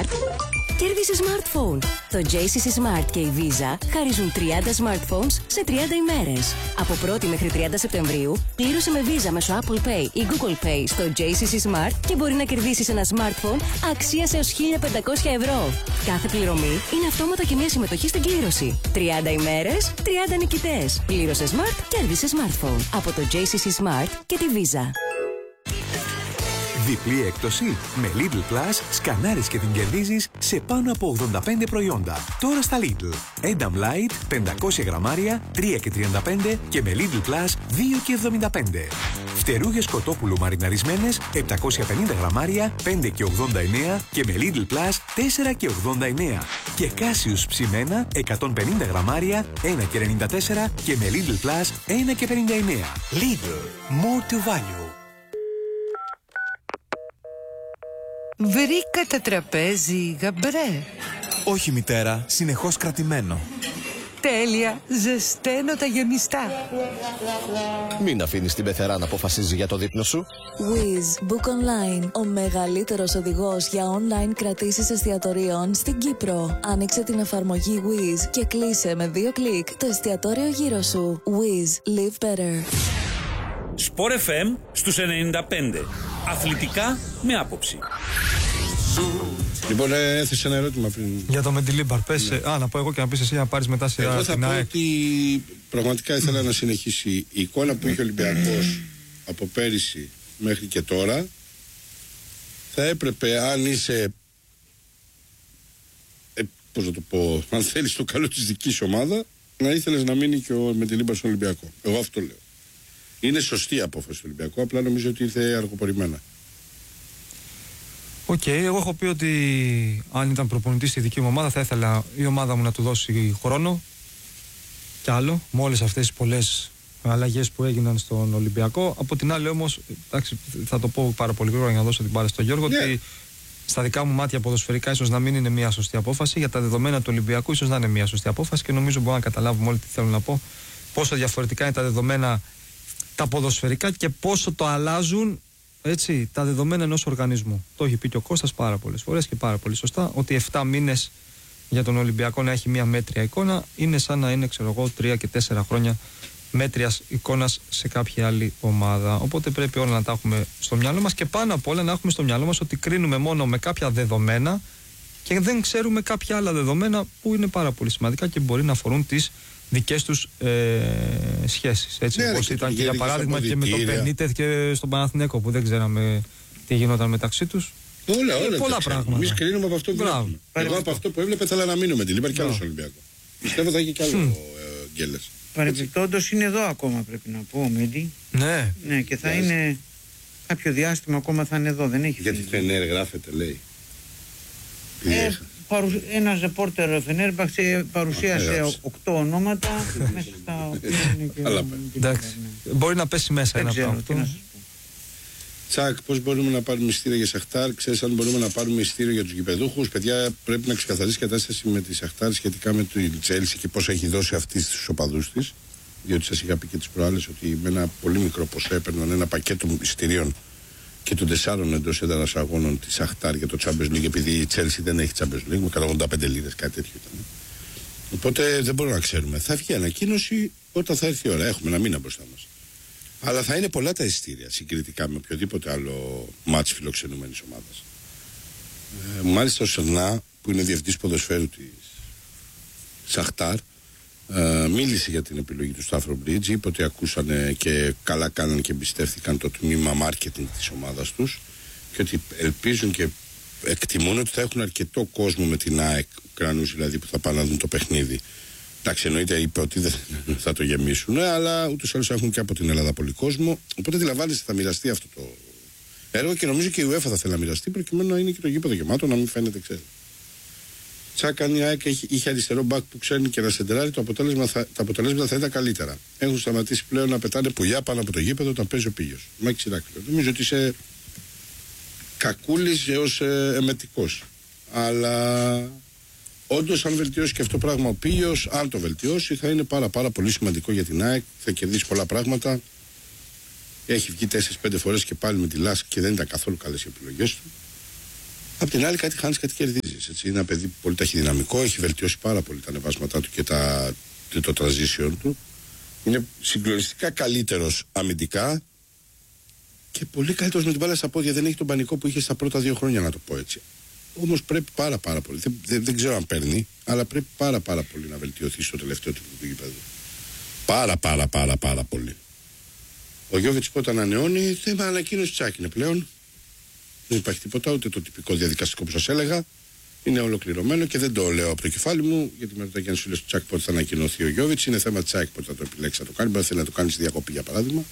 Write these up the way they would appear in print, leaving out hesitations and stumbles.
Smart, κέρδισε smartphone. Το JCC Smart και η Visa χαρίζουν 30 smartphones σε 30 ημέρες. Από 1η μέχρι 30 Σεπτεμβρίου, πλήρωσε με Visa μέσω Apple Pay ή Google Pay στο JCC Smart και μπορεί να κερδίσεις ένα smartphone αξίας έως 1.500 ευρώ. Κάθε πληρωμή είναι αυτόματα και μια συμμετοχή στην κλήρωση. 30 ημέρες, 30 νικητές. Πλήρωσε Smart, κέρδισε smartphone. Από το JCC Smart και τη Visa. Διπλή έκπτωση. Με Lidl Plus σκανάρεις και την κερδίζεις σε πάνω από 85 προϊόντα. Τώρα στα Lidl. Edam Light 500 γραμμάρια 3,35 και με Lidl Plus 2,75. Φτερούγες κοτόπουλου μαριναρισμένες 750 γραμμάρια 5,89 και με Lidl Plus 4,89. Και Κάσιους ψημένα 150 γραμμάρια 1,94 και με Lidl Plus 1,59. Lidl. More to value. Βρήκατε τραπέζι, γαμπρέ? Όχι μητέρα, συνεχώς κρατημένο. Τέλεια, ζεσταίνω τα γεμιστά. Μην αφήνεις την πεθερά να αποφασίζει για το δείπνο σου. Wizz Book Online, ο μεγαλύτερος οδηγός για online κρατήσεις εστιατορίων στην Κύπρο. Άνοιξε την εφαρμογή Wizz και κλείσε με 2 κλικ το εστιατόριο γύρω σου. Wizz, live better. Sport FM στους 95. Αθλητικά με άποψη. Λοιπόν, έθεσε ένα ερώτημα πριν. Για το Μεντιλίμπαρ, πες. Ναι. Να πω εγώ και να πεις εσύ να πάρεις μετά σειρά. Εγώ θα πω ότι πραγματικά ήθελα να συνεχίσει η εικόνα που είχε ο Ολυμπιακός από πέρυσι μέχρι και τώρα. Θα έπρεπε, αν είσαι, πώς να το πω, αν θέλεις το καλό της δικής ομάδα, να ήθελες να μείνει και ο Μεντιλίμπαρ στον Ολυμπιακό. Εγώ αυτό λέω. Είναι σωστή η απόφαση του Ολυμπιακού, απλά νομίζω ότι ήρθε αργοπορημένα. Οκ, εγώ έχω πει ότι αν ήταν προπονητής στη δική μου ομάδα, θα ήθελα η ομάδα μου να του δώσει χρόνο κι άλλο, με όλες αυτές τις πολλές αλλαγές που έγιναν στον Ολυμπιακό. Από την άλλη όμως, εντάξει, θα το πω πάρα πολύ γρήγορα για να δώσω την μπάλα στον Γιώργο, ότι στα δικά μου μάτια ποδοσφαιρικά ίσως να μην είναι μια σωστή απόφαση. Για τα δεδομένα του Ολυμπιακού, ίσως να είναι μια σωστή απόφαση και νομίζω μπορούμε να καταλάβουμε όλοι τι θέλω να πω. Πόσο διαφορετικά είναι τα δεδομένα τα ποδοσφαιρικά και πόσο το αλλάζουν, έτσι, τα δεδομένα ενός οργανισμού. Το έχει πει και ο Κώστας πάρα πολλές φορές και πάρα πολύ σωστά, ότι 7 μήνες για τον Ολυμπιακό να έχει μια μέτρια εικόνα είναι σαν να είναι, ξέρω εγώ, 3 και 4 χρόνια μέτριας εικόνας σε κάποια άλλη ομάδα. Οπότε πρέπει όλα να τα έχουμε στο μυαλό μας και πάνω απ' όλα να έχουμε στο μυαλό μας ότι κρίνουμε μόνο με κάποια δεδομένα και δεν ξέρουμε κάποια άλλα δεδομένα που είναι πάρα πολύ σημαντικά και μπορεί να αφορούν τις δικές τους σχέσεις. Έτσι, όπως ήταν και για παράδειγμα και με τον Πενίτεθ και στον Παναθηναίκο που δεν ξέραμε τι γινόταν μεταξύ τους. Όλα πολλά πράγματα. Εμείς κρίνουμε από αυτό που βλέπουμε. Εγώ από αυτό που έβλεπε θέλω να μείνω με τη Λίμπαρ και άλλο Ολυμπιακό. Πιστεύω θα έχει κι άλλο Γκέλες. Παρεμπιπτόντως είναι εδώ ακόμα, πρέπει να πω, ο Μέντι. Ναι. Ναι, και θα είναι κάποιο διάστημα ακόμα θα είναι εδώ, δεν έχει. Γιατί Φενέρ γράφεται, λέει. Ένας ρεπόρτερ Φενέρμπαχτσε παρουσίασε 8 ονόματα μέσα στα 8. Εντάξει. Μπορεί να πέσει μέσα ένα πράγμα. Τσακ, πώς μπορούμε να πάρουμε ειστήριο για Σαχτάρ? Ξέρεις αν μπορούμε να πάρουμε ειστήριο για τους γηπεδούχους? Παιδιά, πρέπει να ξεκαθαρίσει η κατάσταση με τη Σαχτάρ σχετικά με τη Τσέλσι και πώς έχει δώσει αυτή στους οπαδούς της. Διότι σας είχα πει και τις προάλλες ότι με ένα πολύ μικρό ποσό έπαιρναν ένα πακέτο ειστηρίων και των 4 εντός έδρας αγώνων τη Σαχτάρ για το Champions League, επειδή η Chelsea δεν έχει Champions League, με 185 λίρες, κάτι τέτοιο ήταν. Οπότε δεν μπορούμε να ξέρουμε. Θα βγει ανακοίνωση όταν θα έρθει η ώρα. Έχουμε ένα μήνα μπροστά μας. Αλλά θα είναι πολλά τα εισιτήρια συγκριτικά με οποιοδήποτε άλλο μάτς φιλοξενούμενης ομάδας. Μάλιστα ο Σερνά, που είναι διευθυντής ποδοσφαίρου της Σαχτάρ, μίλησε για την επιλογή του Στάφρο Μπρίτζ, είπε ότι ακούσανε και καλά κάνανε και εμπιστεύτηκαν το τμήμα marketing της ομάδας τους και ότι ελπίζουν και εκτιμούν ότι θα έχουν αρκετό κόσμο με την ΑΕΚ, Ουκρανούς δηλαδή, που θα πάνε να δουν το παιχνίδι. Εντάξει, εννοείται, είπε ότι δεν θα το γεμίσουν, αλλά ούτως ή άλλως έχουν και από την Ελλάδα πολύ κόσμο. Οπότε αντιλαμβάνεστε, θα μοιραστεί αυτό το έργο και νομίζω και η UEFA θα θέλει να μοιραστεί προκειμένου να είναι και το γήπεδο γεμάτο, να μην φαίνεται, ξέρει. Τσάκαν η ΑΕΚ είχε αριστερό μπακ που ξέρει και να σεντράρει, τα αποτελέσματα θα ήταν καλύτερα. Έχουν σταματήσει πλέον να πετάνε πουλιά πάνω από το γήπεδο όταν παίζει ο Πίγιος. Μάκη Ηράκλειο. Νομίζω ότι είσαι κακούλης έως εμετικός. Αλλά όντως, αν βελτιώσει και αυτό το πράγμα ο Πίγιος, αν το βελτιώσει, θα είναι πάρα πολύ σημαντικό για την ΑΕΚ. Θα κερδίσει πολλά πράγματα. Έχει βγει 4-5 φορές και πάλι με τη Λάσκ και δεν ήταν καθόλου καλές οι επιλογές του. Απ' την άλλη, κάτι χάνεις, κάτι κερδίζεις. Γιώβιτς. Είναι ένα παιδί πολύ ταχυδυναμικό, έχει βελτιώσει πάρα πολύ τα ανεβάσματά του και το transition του. Είναι συγκλονιστικά καλύτερος αμυντικά και πολύ καλύτερος με την μπάλα στα πόδια. Δεν έχει τον πανικό που είχε στα πρώτα 2 χρόνια, να το πω έτσι. Όμως πρέπει πάρα πολύ. Δεν ξέρω αν παίρνει, αλλά πρέπει πάρα πολύ να βελτιωθεί στο τελευταίο του γήπεδο. Πάρα πολύ. Ο Γιώβιτς πότε ανανεώνει, θέμα ανακοίνωση Τσάκ είναι πλέον. Δεν υπάρχει τίποτα, ούτε το τυπικό διαδικαστικό που σας έλεγα. Είναι ολοκληρωμένο και δεν το λέω από το κεφάλι μου, γιατί με ρωτάει και ένας φίλος του Τσάκ πότε θα ανακοινωθεί ο Γιώβιτς. Είναι θέμα Τσάκ πότε θα το επιλέξει να το κάνει. Μπορεί να το κάνει στη διακοπή για παράδειγμα.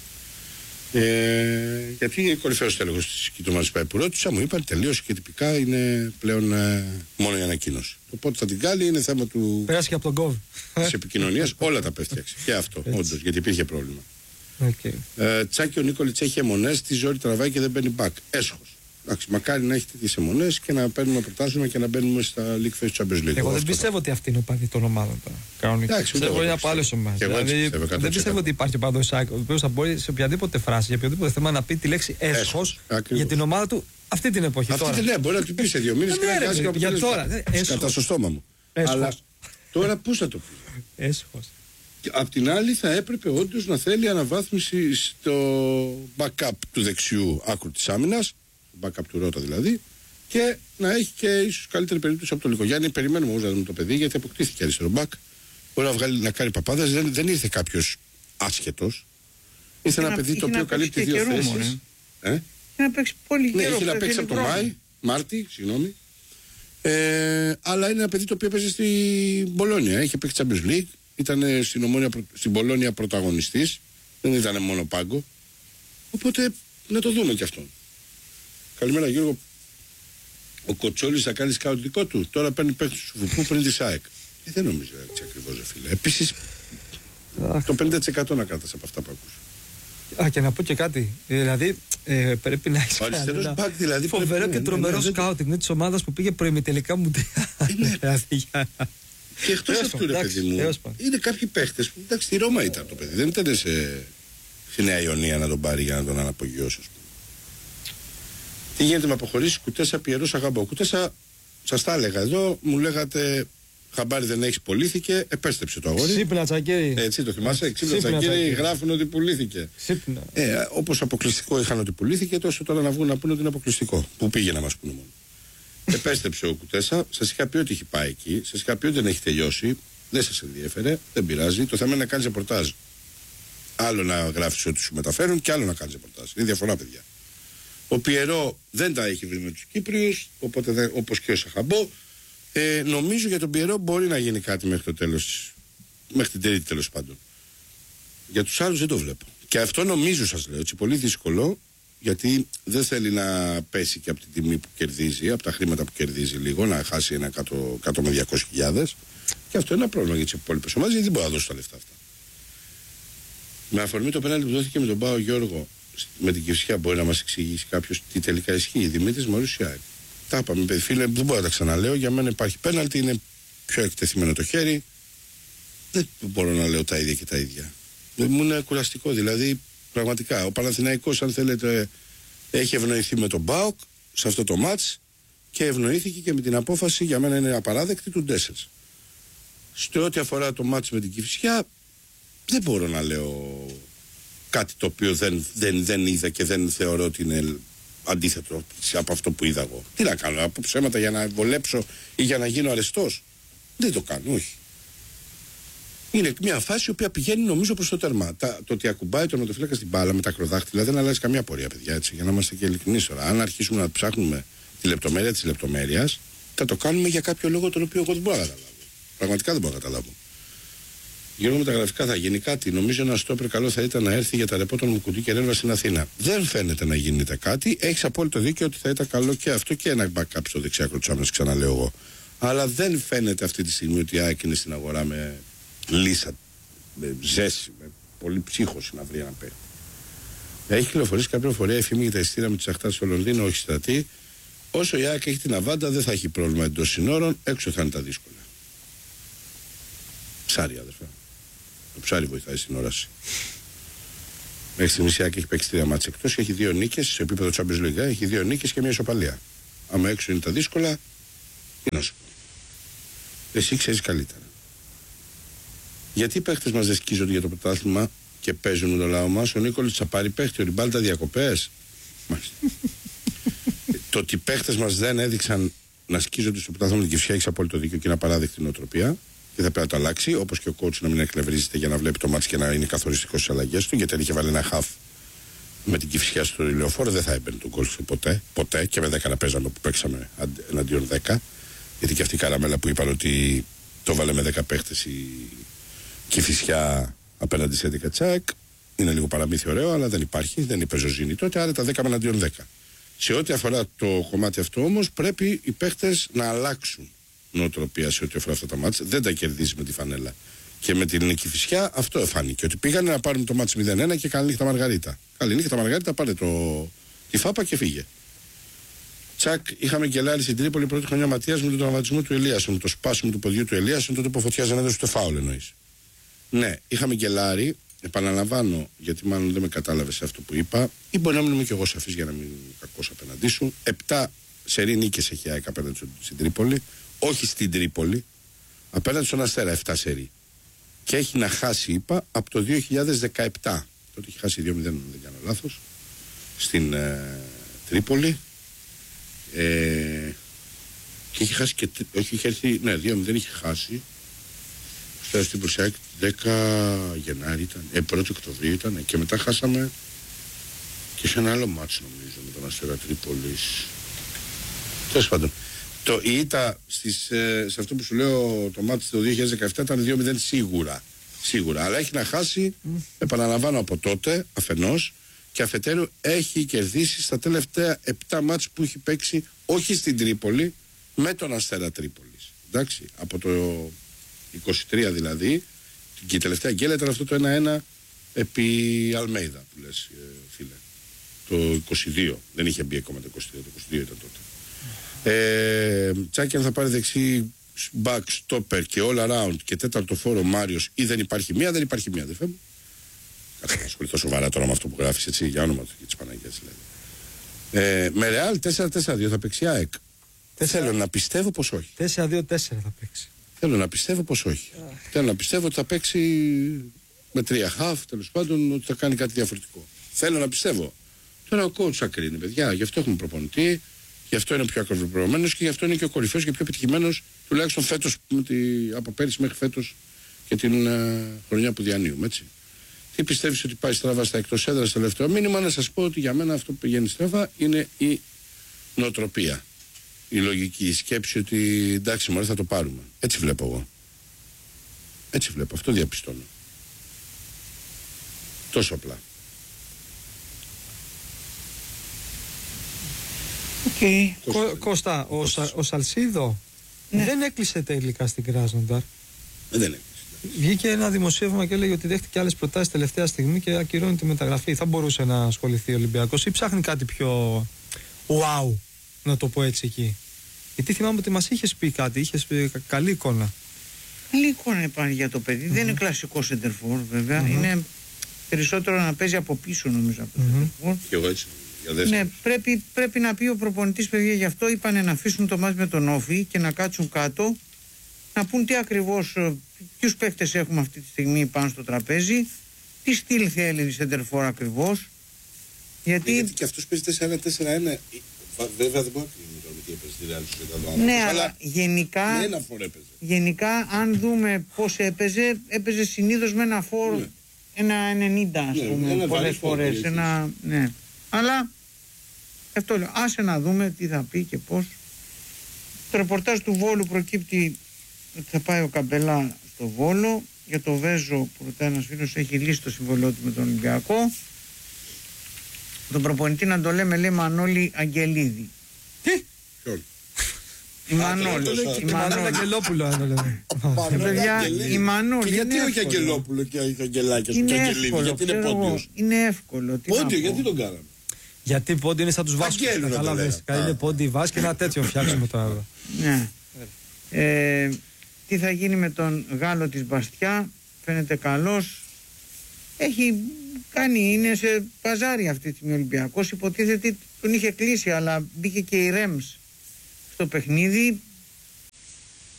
Γιατί είναι κορυφαίος τέλεχος της κοιτούμενης ΠΑΕ που ρώτησα, μου είπαν τελείωσε και τυπικά είναι πλέον μόνο η ανακοίνωση. Το πότε θα την κάνει είναι θέμα του. Πέρασε και από τον κόβ. Της επικοινωνίας, όλα τα πέφτιαξε. Και αυτό, όντως, γιατί υπήρχε πρόβλημα. Okay. Τσάκη ο Νίκολιτς έχει αιμονές, τη ζόρι τραβάει και δεν παίρνει back. Έσχος. Μακάρι να έχει τέτοιες αιμονές και να παίρνουμε πρωτάθλημα και να μπαίνουμε στα League Face Champions League. Εγώ δεν πιστεύω ότι αυτή είναι ο παδί των ομάδων. Πιστεύω είναι από άλλες ομάδες. Δηλαδή, δεν πιστεύω ότι υπάρχει ο παδός ΑΕΚ, ο οποίος θα μπορεί σε οποιαδήποτε φράση, για οποιοδήποτε θέμα να πει τη λέξη έσχος για την ομάδα του αυτή την εποχή. Αυτή την μπορεί να την πει σε 2 μήνες και να κάνει αποτέλεσμα. Κατά στο στόμα μου. Αλλά τώρα πώς θα το πει. Έσχος. Απ' την άλλη θα έπρεπε όντως να θέλει αναβάθμιση στο backup του δεξιού άκρου της άμυνας, backup του Ρώτα δηλαδή, και να έχει και ίσως καλύτερη περίπτωση από τον Λικογιάννη. Περιμένουμε όμως να δούμε το παιδί, γιατί αποκτήθηκε αριστερό μπακ. Μπορεί να κάνει παπάδες, δεν ήρθε κάποιος άσχετος. Ήρθε ένα παιδί το οποίο καλύπτει 2 θέσεις. Είχε να παίξει πολύ καιρό. Είχε να παίξει από τον Μάρτι, συγγνώμη. Αλλά είναι ένα παιδί το οποίο παίζει στην Μπολόνια. Είχε παίξει Champions League. Ήταν στην Πολώνια πρωταγωνιστής. Δεν ήταν μόνο πάγκο. Οπότε να το δούμε κι αυτόν. Καλημέρα Γιώργο. Ο Κοτσόλης θα κάνει σκάουτ δικό του. Τώρα παίρνει παίχτες του Φουπού πριν τη ΣΑΕΚ. Δεν νομίζω έτσι ακριβώς, φίλε. Επίσης το 50% να κρατάς από αυτά που ακούς. Και να πω και κάτι. Δηλαδή πρέπει να έχεις δηλαδή, φοβερό και τρομερό σκάουτινγκ της ομάδας που πήγε προημιτελικά μουντιάλ. Και εκτός αυτού, ρε παιδί μου, είναι κάποιοι παίχτες που εντάξει, στη Ρώμα ήταν το παιδί. Δεν ήταν στη Νέα Ιωνία να τον πάρει για να τον αναπογειώσει. Τι γίνεται με αποχωρήσεις Κουτέσα, Πιερός, Αγαμπό. Κουτέσα, σας τα έλεγα εδώ, μου λέγατε χαμπάρι δεν έχεις, πουλήθηκε, επέστρεψε το αγόρι. Ξύπνα τσακίρι. Έτσι το θυμάσαι, ξύπνα τσακίρι, γράφουν ότι πουλήθηκε. Όπως αποκλειστικό είχαν ότι πουλήθηκε, τόσο τώρα να βγουν να πούνε ότι είναι αποκλειστικό. Που πήγε να μας πούνε μόνο. Επέστρεψε ο Κουτέσα, σας είχα πει ότι έχει πάει εκεί, σας είχα πει ότι δεν έχει τελειώσει, δεν σας ενδιέφερε, δεν πειράζει. Το θέμα είναι να κάνεις ρεπορτάζ. Άλλο να γράφεις ότι σου μεταφέρουν και άλλο να κάνεις ρεπορτάζ. Είναι διαφορά, παιδιά. Ο Πιερό δεν τα έχει βρει με τους Κύπριους, οπότε όπως και ο Σαχαμπό. Νομίζω για τον Πιερό μπορεί να γίνει κάτι μέχρι το τέλος, μέχρι την Τρίτη τέλος πάντων. Για τους άλλους δεν το βλέπω. Και αυτό νομίζω, σας λέω, έτσι πολύ δύσκολο. Γιατί δεν θέλει να πέσει και από την τιμή που κερδίζει, από τα χρήματα που κερδίζει λίγο, να χάσει ένα 100 με 200.000. Και αυτό είναι ένα πρόβλημα για τις υπόλοιπες ομάδες, γιατί δεν μπορεί να δώσει τα λεφτά αυτά. Με αφορμή το πέναλτι που δόθηκε με τον Πάο Γιώργο με την Κηφισιά, μπορεί να μας εξηγήσει κάποιος τι τελικά ισχύει. Δημήτρης Μωρουσιάκη. Τα είπαμε, παιδί φίλε, δεν μπορώ να τα ξαναλέω. Για μένα υπάρχει πέναλτι, είναι πιο εκτεθειμένο το χέρι. Δεν μπορώ να λέω τα ίδια και τα ίδια. Μου είναι κουραστικό, δηλαδή. Πραγματικά, ο Παναθηναϊκός, αν θέλετε, έχει ευνοηθεί με τον ΠΑΟΚ σε αυτό το μάτς και ευνοήθηκε και με την απόφαση, για μένα είναι απαράδεκτη, του Ντέσσερς. Στο ό,τι αφορά το μάτς με την Κηφισιά, δεν μπορώ να λέω κάτι το οποίο δεν είδα και δεν θεωρώ ότι είναι αντίθετο από αυτό που είδα εγώ. Τι να κάνω, από ψέματα για να βολέψω ή για να γίνω αρεστός. Δεν το κάνω, όχι. Είναι μια φάση η οποία πηγαίνει νομίζω προς το τέρμα. Το ότι ακουμπάει τον ματοφύλακα στην μπάλα με τα ακροδάχτυλα δεν αλλάζει καμία πορεία, παιδιά, έτσι, για να είμαστε και ειλικρινείς τώρα. Αν αρχίσουμε να ψάχνουμε τη λεπτομέρεια της λεπτομέρειας, θα το κάνουμε για κάποιο λόγο τον οποίο εγώ δεν μπορώ να καταλάβω. Πραγματικά δεν μπορώ να καταλάβω. Γιώργο, με τα γραφικά θα γίνει κάτι. Νομίζω ένα στόπερ καλό θα ήταν να έρθει για τα ρεπό των Μουκουτί και Ρέλβα στην Αθήνα. Δεν φαίνεται να γίνεται κάτι. Έχεις απόλυτο δίκιο ότι θα ήταν καλό και αυτό και ένα backup στο δεξιάκρο του άμυνας, ξαναλέω εγώ. Αλλά δεν φαίνεται αυτή τη στιγμή ότι η ΑΕΚ είναι στην αγορά με λύσα, με ζέση, με πολύ ψύχωση να βρει ένα παίκτη. Έχει κυκλοφορήσει κάποια φορά η φήμη για τα εισιτήρια με τη Σαχτάρ στο Λονδίνο, όχι στρατή. Όσο η ΑΕΚ έχει την Αβάντα, δεν θα έχει πρόβλημα εντός συνόρων, έξω θα είναι τα δύσκολα. Ψάρι, αδερφέ. Το ψάρι βοηθάει στην όραση. Μέχρι στιγμής η ΑΕΚ έχει παίξει 3 μάτς εκτός και έχει 2 νίκες. Σε επίπεδο Champions League έχει 2 νίκες και 1 ισοπαλία. Άμα έξω είναι τα δύσκολα, Τι να σου πω. Εσύ ξέρεις καλύτερα. Γιατί οι παίχτες μας δεν σκίζονται για το πρωτάθλημα και παίζουν με το λαό μας? Ο Νίκολης θα πάρει παίχτη, ο Ριμπάλτα διακοπές. Μάλιστα. Το ότι οι παίχτες μας δεν έδειξαν να σκίζονται στο πρωτάθλημα με την Κηφισιά, έχεις απόλυτο δίκιο και είναι απαράδεκτη νοοτροπία. Και θα πρέπει να το αλλάξει. Όπως και ο coach να μην εκνευρίζεται για να βλέπει το μάτς και να είναι καθοριστικό στις αλλαγές του. Γιατί αν είχε βάλει ένα χαφ με την Κηφισιά στο Λεωφόρο, δεν θα έμπαινε τον γκολ του ποτέ. Και με 10 να παίζαμε που παίξαμε εναντίον 10. Γιατί και αυτή η καραμέλα που είπαν ότι το βάλε με 10 παίχτες η Κηφισιά απέναντι σε 11 τσάκ. Είναι λίγο παραμύθι ωραίο, αλλά δεν υπάρχει. Δεν είπε ζωζίνη τότε, άρα τα 10 με εναντίον 10. Σε ό,τι αφορά το κομμάτι αυτό όμως, πρέπει οι παίχτες να αλλάξουν νοοτροπία σε ό,τι αφορά αυτά τα μάτς. Δεν τα κερδίζει με τη φανέλα. Και με την Κηφισιά αυτό εφάνηκε. Ότι πήγανε να πάρουν το μάτς 0-1 και καλή νύχτα Μαργαρίτα. Καλή νύχτα Μαργαρίτα, πάρε τη φάπα και φύγε. Τσακ, είχαμε γκελάρει στην Τρίπολη πρώτη χρονιά Ματίας με τον τραυματισμό του Ελίασον, το σπάσιμο του ποδιού του Ελίασον, τότε που ο Φωτιάς δεν έδωσε το φάουλ εννοείς. Ναι, είχαμε γκελάρει, επαναλαμβάνω, γιατί μάλλον δεν με κατάλαβε σε αυτό που είπα, ή μπορεί να μην είμαι κι εγώ σαφής για να μην είμαι κακός απέναντί σου. 7 σερί νίκες έχει ΑΕΚ απέναντι στην Τρίπολη, όχι στην Τρίπολη, απέναντι στον Αστέρα 7 σερί. Και έχει να χάσει, είπα, από το 2017. Τότε έχει χάσει 2-0, αν δεν κάνω λάθος, στην Τρίπολη. Και έχει χάσει και. Όχι, είχε έρθει. Ναι, 2-0 είχε χάσει. Φτάσει στην Προσιάκη 10 Γενάρη ήταν. 1η Οκτωβρίου ήταν. Και μετά χάσαμε και σε ένα άλλο μάτσο, νομίζω, με τον Αστέρα Τρίπολης. Τέλος πάντων. Η ήττα σε αυτό που σου λέω το μάτι το 2017 ήταν 2-0 σίγουρα. Σίγουρα. Αλλά έχει να χάσει, επαναλαμβάνω, από τότε αφενός, και αφετέρου έχει κερδίσει στα τελευταία 7 μάτς που έχει παίξει, όχι στην Τρίπολη, με τον Αστέρα Τρίπολης. Εντάξει, από το 23 δηλαδή, και η τελευταία γκέλα ήταν αυτό το 1-1 επί Αλμέιδα που λες, φίλε. Το 22, δεν είχε μπει ακόμα το 23, το 22 ήταν τότε. Τσάκι, αν θα πάρει δεξί back, stopper και all around και τέταρτο φόρο Μάριος, ή δεν υπάρχει μία, δεν υπάρχει μία, αδερφέ μου. Κάτσε να ασχοληθώ σοβαρά τώρα με αυτό που γράφεις, έτσι, για όνομα του και της Παναγίας δηλαδή. Με Ρεάλ 4-4-2 θα παίξει ΑΕΚ. Θέλω να πιστεύω πως όχι. 4-2-4 θα παίξει. Θέλω να πιστεύω πως όχι. Θέλω να πιστεύω ότι θα παίξει με 3 half, τέλος πάντων, ότι θα κάνει κάτι διαφορετικό. Θέλω να πιστεύω. Τώρα ο coach θα κρίνει, παιδιά, γι' αυτό έχουμε προπονητή. Γι' αυτό είναι ο πιο ακριβοπληρωμένος και γι' αυτό είναι και ο κορυφαίος και πιο επιτυχημένος, τουλάχιστον φέτος, από πέρυσι μέχρι φέτος και την χρονιά που διανύουμε, έτσι. Τι πιστεύεις ότι πάει στραβά στα εκτός έδρας στο τελευταίο μήνυμα? Να σας πω ότι για μένα αυτό που πηγαίνει στραβά είναι η νοοτροπία. Η λογική, η σκέψη ότι εντάξει, μωρέ, θα το πάρουμε. Έτσι βλέπω εγώ. Έτσι βλέπω, αυτό διαπιστώνω. Τόσο απλά. Okay. Κώστα, ο Σαλσίδο δεν έκλεισε τελικά στην Κράσνονταρ. Δεν έκλεισε. Βγήκε ένα δημοσίευμα και έλεγε ότι δέχτηκε άλλες προτάσεις τελευταία στιγμή και ακυρώνει τη μεταγραφή. Θα μπορούσε να ασχοληθεί ο Ολυμπιακός ή ψάχνει κάτι πιο wow, να το πω έτσι εκεί? Γιατί θυμάμαι ότι μας είχες πει κάτι, είχες πει καλή εικόνα. Καλή εικόνα υπάρχει για το παιδί. Δεν είναι κλασικό σεντερφόρ, βέβαια. Είναι περισσότερο να παίζει από πίσω, νομίζω, από το σεντερφόρ. Και εγώ έτσι. Ναι, πρέπει να πει ο προπονητής, παιδιά, γι' αυτό είπανε να αφήσουν το μάτς με τον Όφη και να κάτσουν κάτω, να πούν τι ακριβώς, ποιους παίκτες έχουμε αυτή τη στιγμή πάνω στο τραπέζι, τι στυλ θέλει η σεντερφόρ ακριβώς. Γιατί και αυτός παίζει 4-4-1. Βέβαια δεν μπορεί να κρίνει τώρα τι έπαιζε στη Ρεάλ Σοσιεδάδ. Ναι, αλλά γενικά αν δούμε πώς έπαιζε συνήθως με ένα φόρ, ένα 90 ας πούμε, πολλές φορές. Ναι. Αλλά αυτό λέω, άσε να δούμε τι θα πει και πώς. Το ρεπορτάζ του Βόλου προκύπτει ότι θα πάει ο Καμπελά στο Βόλο. Για το Βέζο που ρωτάει ένας φίλος, έχει λύσει το συμβολό του με τον Ολυμπιακό. Τον προπονητή να το λέμε, λέει Μανώλη Αγγελίδη. Τι? Η Μανώλη. Η Μανώλη Αγγελόπουλο, αν το λέμε. Παιδιά, η Μανώλη. Γιατί όχι Αγγελόπουλο και όχι Αγγελάκια και Αγγελίδη? Γιατί είναι πόντιος? Είναι εύκολο. Πόντιο, γιατί τον κάναμε? Γιατί πόντιο είναι σαν τους Βάσκους. Είναι πόντιο Βάσκοι, ένα τέτοιο φτιάξουμε τώρα. Ναι. Τι θα γίνει με τον Γάλλο της Μπαστιά? Φαίνεται καλός. Έχει κάνει, είναι σε παζάρι αυτή τη στιγμή ο Ολυμπιακός. Υποτίθεται τον είχε κλείσει, αλλά μπήκε και η Ρέμς στο παιχνίδι.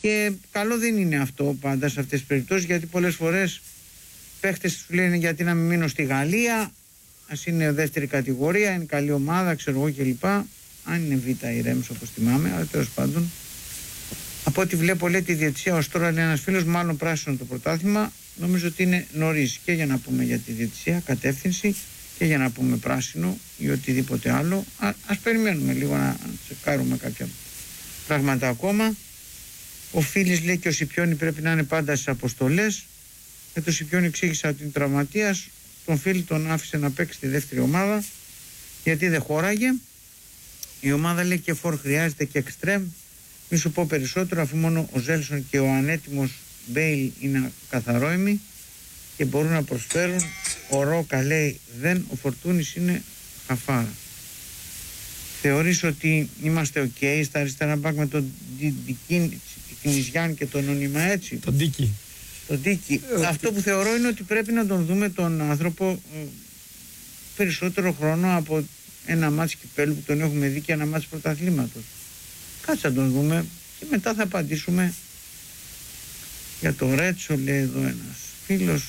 Και καλό δεν είναι αυτό πάντα σε αυτές τις περιπτώσεις, γιατί πολλές φορές παίχτες σου λένε γιατί να μην μείνω στη Γαλλία, ας είναι δεύτερη κατηγορία, είναι καλή ομάδα, ξέρω εγώ κλπ. Αν είναι Β' η Ρέμς όπως θυμάμαι, αλλά τέλος πάντων. Από ό,τι βλέπω, λέει, τη διαιτησία ως τώρα, λέει ένας φίλος, μάλλον πράσινο το πρωτάθλημα. Νομίζω ότι είναι νωρίς και για να πούμε για τη διαιτησία, κατεύθυνση, και για να πούμε πράσινο ή οτιδήποτε άλλο. Ας περιμένουμε λίγο να τσεκάρουμε κάποια πράγματα ακόμα. Ο Φίλης λέει και ο Σιπιόνι πρέπει να είναι πάντα στις αποστολές. Με τον Σιπιόνι εξήγησα ότι είναι τραυματίας. Τον Φίλη τον άφησε να παίξει στη δεύτερη ομάδα γιατί δεν χώραγε. Η ομάδα, λέει, και φορ χρειάζεται και εξτρέμ. Μη σου πω περισσότερο, αφού μόνο ο Ζέλσον και ο ανέτοιμος Μπέιλ είναι καθαρόιμοι και μπορούν να προσφέρουν. Ο Ρόκα, λέει, δεν, ο Φορτούνης είναι χαφάρα. Θεωρείς ότι είμαστε ok στα αριστερά μπακ με τον Κινιζιάν και τον Ονίμα, έτσι? Τον Ντίκι. Αυτό που θεωρώ είναι ότι πρέπει να τον δούμε τον άνθρωπο περισσότερο χρόνο από ένα μάτς κυπέλλου που τον έχουμε δει και ένα μάτς πρωταθλήματος. Κάτσε να τον δούμε και μετά θα απαντήσουμε για το Ρέτσο, λέει εδώ ένας φίλος.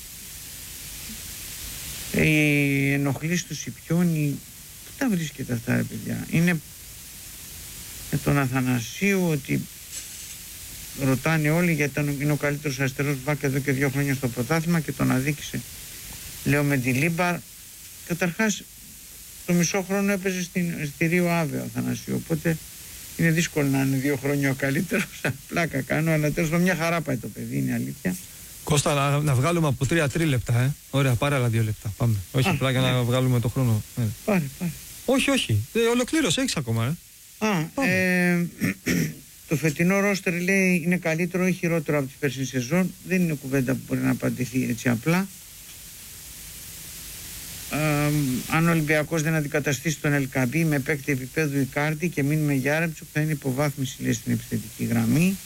Οι ενοχλήσεις του Σιπιόνι, πού τα βρίσκεται αυτά, ρε παιδιά? Είναι με τον Αθανασίου, ότι ρωτάνε όλοι γιατί είναι ο καλύτερος αριστερός μπακ εδώ και 2 χρόνια στο πρωτάθλημα και τον αδίκησε, λέω, με τη Λίμπαρ. Καταρχάς το μισό χρόνο έπαιζε στη Ρίο Άβε ο Αθανασίου, οπότε είναι δύσκολο να είναι 2 χρόνια ο καλύτερος. Πλάκα κάνω, αλλά τέλος πάντων μια χαρά πάει το παιδί, είναι αλήθεια. Κώστα, να βγάλουμε από 3 λεπτά, Ωραία, πάρε άλλα 2 λεπτά. Πάμε. Όχι απλά για να βγάλουμε το χρόνο. Πάρε. Όχι. Ολοκλήρωσε, έχεις ακόμα, Το φετινό ρόστερ, λέει, είναι καλύτερο ή χειρότερο από τη περσινή σεζόν. Δεν είναι κουβέντα που μπορεί να απαντηθεί έτσι απλά. Αν ο Ολυμπιακός δεν αντικαταστήσει τον Ελκαμπή με παίκτη επίπεδου Ικάρντι και μείνει με Γιάρεμτσουκ, θα είναι υποβάθμιση, λέει, στην επιθετική γραμμή.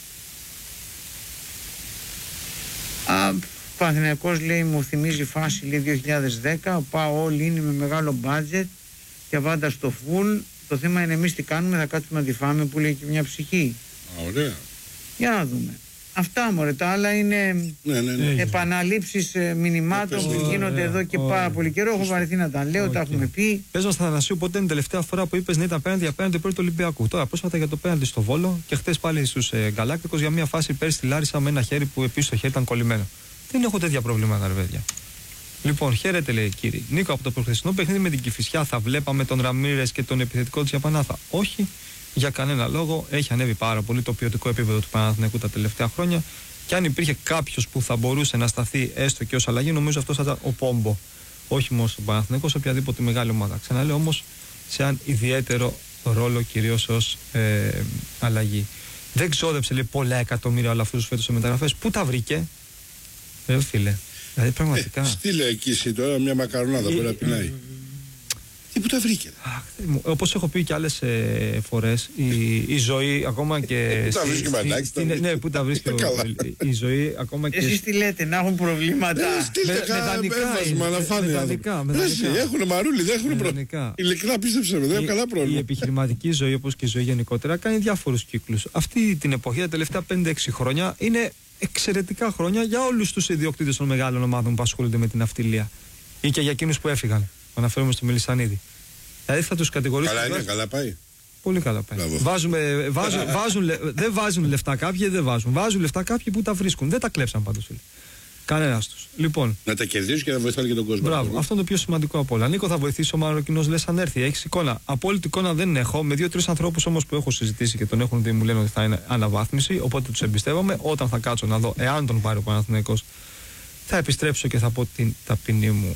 Παναθηναϊκός, λέει, μου θυμίζει φάση, λέει, 2010. Ο ΠΑΟ όλοι είναι με μεγάλο μπάτζετ και αβάντα στο φουλ. Το θέμα είναι εμείς τι κάνουμε, θα κάτσουμε να τη φάμε, που λέει και μια ψυχή. Ωραία. Για να δούμε. Αυτά, μωρέ, τα άλλα είναι επαναλήψεις μηνυμάτων που γίνονται εδώ και πάρα πολύ καιρό. Έχω βαρεθεί να τα λέω, τα έχουμε πει. Πες μας, Θανασίου, πότε είναι η τελευταία φορά που είπες να ήταν απέναντι πρώτο του Ολυμπιακού? Τώρα πρόσφατα για το πέναντι στο Βόλο και χθες πάλι στους Γκαλάκτικος για μια φάση πέρυσι στη Λάρισα με ένα χέρι που επίσης το χέρι ήταν κολλημένο. Δεν έχω τέτοια προβλήματα, ρε παιδιά. Λοιπόν, χαίρετε, λέει, κύριε Νίκο, από το προχθεσινό παιχνίδι με την Κηφισιά θα βλέπαμε τον Ραμίρες και τον επιθετικό της Ιαπανάθα? Όχι, για κανένα λόγο. Έχει ανέβει πάρα πολύ το ποιοτικό επίπεδο του Παναθηναϊκού τα τελευταία χρόνια. Και αν υπήρχε κάποιος που θα μπορούσε να σταθεί έστω και ως αλλαγή, νομίζω αυτός θα ήταν ο Πόμπο. Όχι μόνο στον Παναθηναϊκό, σε οποιαδήποτε μεγάλη ομάδα. Ξαναλέω όμως σε έναν ιδιαίτερο ρόλο, κυρίως ως αλλαγή. Δεν ξόδεψε, λέει, πολλά εκατομμύρια όλα αυτούς τους φέτος σε μεταγραφές. Πού τα βρήκε, φίλε? Δηλαδή πραγματικά. Στείλε εκεί εσύ τώρα μια μακαρονάδα που να πεινάει. Τι που τα βρήκε? Όπως έχω πει και άλλες φορές, η ζωή ακόμα και. Πού τα βρίσκει ο Μανάκης? Ναι, πού τα βρίσκει η ζωή ακόμα και. Εσείς τι λέτε, να έχουν προβλήματα? Στείλτε μεδανικά. Έχουν μαρούλι, δεν έχουν προβλήματα. Ειλικρινά, πίστεψε με, δεν έχουν καλά πρόβλημα. Η επιχειρηματική ζωή, όπως και η ζωή γενικότερα, κάνει διάφορους κύκλους. Αυτή την εποχή, τα τελευταία 5-6 χρόνια, είναι εξαιρετικά χρόνια για όλους τους ιδιοκτήτες των μεγάλων ομάδων που ασχολούνται με την ναυτιλία ή και για εκείνους που έφυγαν. Αναφέρομαι στο Μελισσανίδη. Δηλαδή θα τους κατηγορήσω. Καλά είναι, καλά πάει. Πολύ καλά πάει. Δεν βάζουν λεφτά κάποιοι, δεν βάζουν. Βάζουν λεφτά κάποιοι που τα βρίσκουν. Δεν τα κλέψαν πάντως. Κανένας τους. Λοιπόν, να τα κερδίσουν και να βοηθάνε και τον κόσμο. Μπράβο. Αυτό είναι το πιο σημαντικό από όλα. Νίκο, θα βοηθήσει ο Μαροκινός, λες, αν έρθει? Έχεις εικόνα? Απόλυτη εικόνα δεν έχω. Με 2-3 ανθρώπους όμως που έχω συζητήσει και τον έχουν δει, μου λένε ότι θα είναι αναβάθμιση. Οπότε τους εμπιστεύομαι. Όταν θα κάτσω να δω, εάν τον πάρει ο Παναθηναϊκός, θα επιστρέψω και θα πω την ταπεινή μου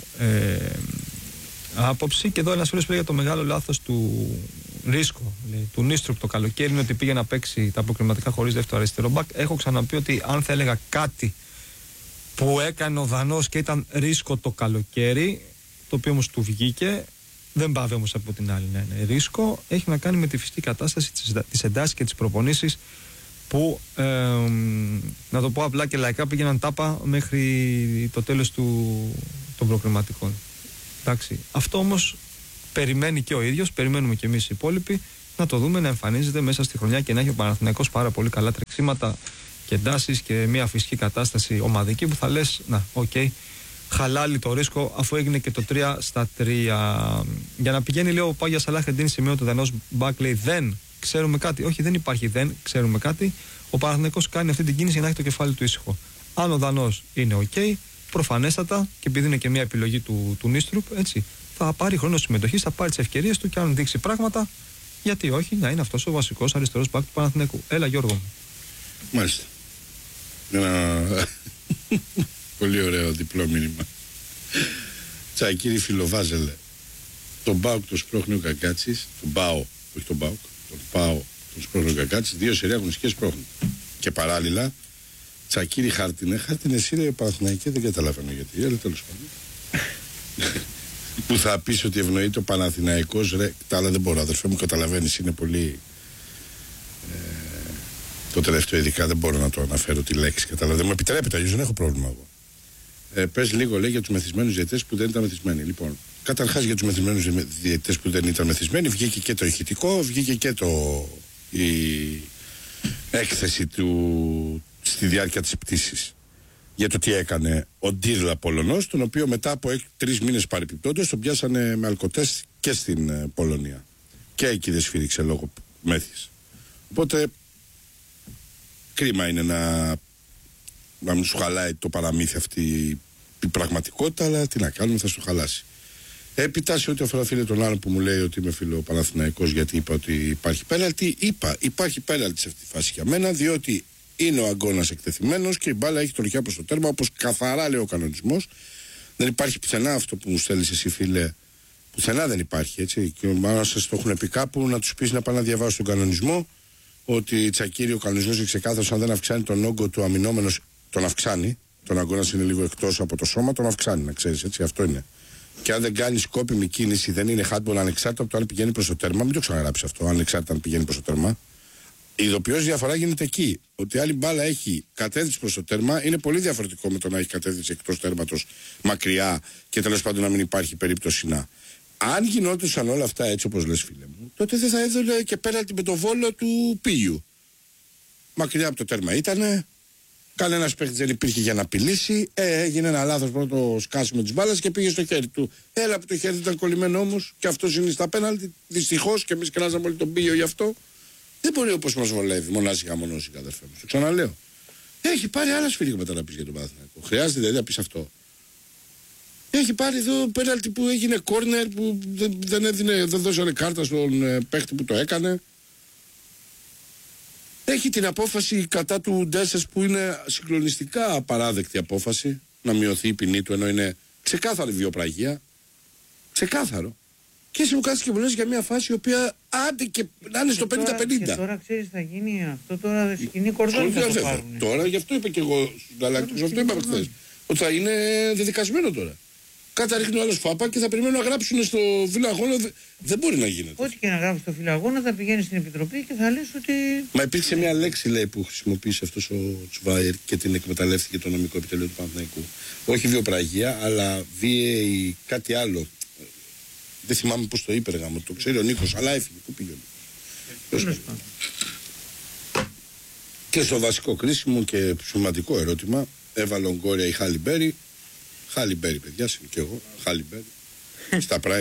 άποψη. Και εδώ ένας φίλος λέει για το μεγάλο λάθος του Ρίσκο, λέει, του Νίστρουκ το καλοκαίρι, είναι ότι πήγε να παίξει τα προκριματικά χωρίς δεύτερο αριστερό μπακ. Έχω ξαναπεί ότι αν θα έλεγα κάτι που έκανε ο Δανός και ήταν Ρίσκο το καλοκαίρι, το οποίο όμως του βγήκε, δεν πάβει όμως από την άλλη να είναι Ρίσκο, έχει να κάνει με τη φυσική κατάσταση, τις εντάσεις και τις προπονήσεις που, να το πω απλά και λαϊκά, πήγαιναν τάπα μέχρι το τέλος των προκριματικών. Εντάξει. Αυτό όμως περιμένει και ο ίδιος, περιμένουμε και εμείς οι υπόλοιποι, να το δούμε να εμφανίζεται μέσα στη χρονιά και να έχει ο Παναθηναϊκός πάρα πολύ καλά τρεξίματα και εντάσεις και μια φυσική κατάσταση ομαδική που θα λες, να, χαλάλι το ρίσκο αφού έγινε και το 3-3. Για να πηγαίνει, λέει ο Πάγια Σαλάχεντίν, σημείο του Δανός Μπακ, λέει δεν ξέρουμε κάτι. Όχι, δεν υπάρχει δεν ξέρουμε κάτι. Ο Παναθηναϊκός κάνει αυτή την κίνηση για να έχει το κεφάλι του ήσυχο. Αν ο Δανός είναι προφανέστατα, και επειδή είναι και μια επιλογή του Νίστρουπ, έτσι, θα πάρει χρόνο συμμετοχής, θα πάρει τις ευκαιρίες του και αν δείξει πράγματα, γιατί όχι, να είναι αυτός ο βασικός αριστερός μπακ του Παναθηναϊκού. Έλα, Γιώργο μου. Μάλιστα. Ένα πολύ ωραίο διπλό μήνυμα. Τσακίρι Φιλοβάζελε. Τον Μπάουκ το σπρώχνει ο Κακάτσης. Τον Μπάο, όχι τον Μπάουκ. Τον Πάο τον σπρώχνει ο Κακάτσης. 2 σερί αγωνιστικές σπρώχνουν. Και παράλληλα, Τσακίρι Χάρτινε. Χάρτινε είναι Παναθηναϊκέ, δεν καταλαβαίνω γιατί. Αλλά τέλος πάντων. Που θα πεις ότι ευνοείται ο Παναθηναϊκός, ρε. Τα άλλα δεν μπορώ, αδερφέ μου, καταλαβαίνεις. Είναι πολύ. Το τελευταίο ειδικά δεν μπορώ να το αναφέρω τη λέξη, καταλαβαίνω. Δεν μου επιτρέπεται, αλλιώς δεν έχω πρόβλημα εγώ. Πες λίγο, λέει, για τους μεθυσμένους διαιτητές που δεν ήταν μεθυσμένοι. Λοιπόν, καταρχάς για τους μεθυσμένους διαιτητές που δεν ήταν μεθυσμένοι, βγήκε και το ηχητικό, βγήκε και η έκθεση του στη διάρκεια της πτήσης. Για το τι έκανε ο Ντύρλα Πολωνός, τον οποίο μετά από 3 μήνες παρεπιπτόντως τον πιάσανε με αλκοτέστ και στην Πολωνία. Και εκεί δεν σφύριξε λόγω μέθης. Οπότε κρίμα είναι να μην σου χαλάει το παραμύθι αυτή η πραγματικότητα, αλλά τι να κάνουμε, θα σου χαλάσει. Έπειτα, σε ό,τι αφορά, φίλε, τον άλλον που μου λέει ότι είμαι φίλο Παναθηναϊκός γιατί είπα ότι υπάρχει πέναλτι, υπάρχει πέναλτι σε αυτή τη φάση για μένα, διότι είναι ο αγκώνας εκτεθειμένος και η μπάλα έχει τροχιά προς το τέρμα, όπως καθαρά λέει ο κανονισμός. Δεν υπάρχει πουθενά αυτό που μου στέλνεις εσύ, φίλε. Πουθενά δεν υπάρχει, έτσι. Και αν σας το έχουν πει κάπου, να τους πεις να πάνε να διαβάσουν τον κανονισμό. Ότι Τσακίρι, ο κανονισμός είναι ξεκάθαρος, αν δεν αυξάνει τον όγκο του αμυνόμενος, τον αυξάνει. Τον αγκώνας είναι λίγο εκτός από το σώμα, τον αυξάνει, να ξέρεις, έτσι. Αυτό είναι. Και αν δεν κάνει σκόπιμη κίνηση, δεν είναι handball ανεξάρτητα από το αν πηγαίνει προς το τέρμα. Μην το ξαναγράψει αυτό, ανεξάρτητα αν πηγαίνει προς το τέρμα. Η ειδοποιώς διαφορά γίνεται εκεί. Ότι άλλη μπάλα έχει κατεύθυνση προς το τέρμα είναι πολύ διαφορετικό με το να έχει κατεύθυνση εκτός τέρματος μακριά και τέλος πάντων να μην υπάρχει περίπτωση να. Αν γινόντουσαν όλα αυτά έτσι όπως λες, φίλε μου, τότε δεν θα έδωνε και πέναλτι με το Βόλο του Πύλιου. Μακριά από το τέρμα ήτανε. Κανένας παίκτης δεν υπήρχε για να απειλήσει. Έγινε ένα λάθος πρώτο σκάσιμο της μπάλας και πήγε στο χέρι του. Έλα που το χέρι ήταν κολλημένο όμως και αυτό είναι στα πέναλτι. Δυστυχώς και εμείς κράζαμε όλοι τον Πύλιο γι' αυτό. Δεν μπορεί όπως μας βολεύει, μονάζικα μονόσικα, αδερφέ μου. Το ξαναλέω. Έχει πάρει άλλα σφυρίγματα να πεις για τον Παναθηναϊκό. Χρειάζεται δηλαδή να πεις αυτό. Έχει πάρει εδώ πέναλτι που έγινε κόρνερ που δεν δώσανε κάρτα στον παίχτη που το έκανε. Έχει την απόφαση κατά του Ντέσσες που είναι συγκλονιστικά απαράδεκτη απόφαση να μειωθεί η ποινή του, ενώ είναι ξεκάθαρη βιοπραγία. Ξεκάθαρο. Και εσύ μου κάθεσαι και μου λες για μια φάση η οποία άντε και να είναι στο 50-50. Και τώρα ξέρεις θα γίνει αυτό, τώρα σκηνή κορδόνι θα το πάρουν. Τώρα γι' αυτό είπα και εγώ στον Αλλακτούς, αυτό είπα χθες. Ότι θα είναι δεδικασμένο τώρα. Κάτι ρίχνει ο άλλος φάπα και θα περιμένουν να γράψουν στο φιλαγώνα. Δεν μπορεί να γίνεται. Ό,τι και να γράψει στο φιλαγώνα θα πηγαίνει στην επιτροπή και θα λες ότι. Μα υπήρξε μια λέξη, λέει, που χρησιμοποίησε αυτός ο Τσβάιερ και την εκμεταλλεύτηκε το νομικό επιτελείο του Παναθηναϊκού. Όχι βιοπραγία, αλλά βίαιη κάτι άλλο. Δεν θυμάμαι πώς το είπε, γάμο. Το ξέρει ο Νίκος, αλλά έφυγε. Πού πήγαινε. Και στο βασικό κρίσιμο και σημαντικό ερώτημα, έβαλε ογκόρια η Χάλι Μπέρι. Χάλι Μπέρι, παιδιά, είμαι και εγώ. Χάλι Μπέρι. Στα prime